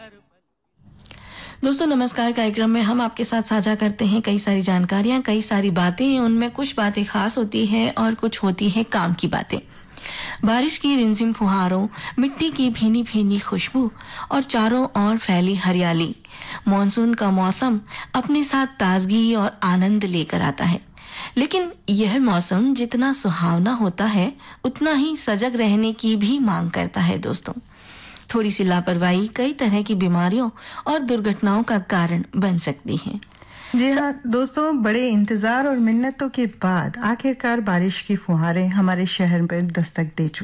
दोस्तों नमस्कार। कार्यक्रम में हम आपके साथ साझा करते हैं कई सारी जानकारियां, कई सारी बातें। उनमें कुछ बातें खास होती हैं और कुछ होती हैं काम की बातें। बारिश की रिमझिम फुहारों, मिट्टी की भीनी भीनी खुशबू और चारों ओर फैली हरियाली। मॉनसून का मौसम अपने साथ ताजगी और आनंद लेकर आता है। लेकिन यह मौसम जितना सुहावना होता है, उतना ही सजग रहने की भी मांग करता है दोस्तों। थोड़ी सी लापरवाही कई तरह की बीमारियों और दुर्घटनाओं का कारण बन सकती है। जी हाँ दोस्तों, बड़े इंतजार और मिन्नतों के बाद आखिरकार बारिश की फुहारें हमारे शहर में दस्तक दे चुकी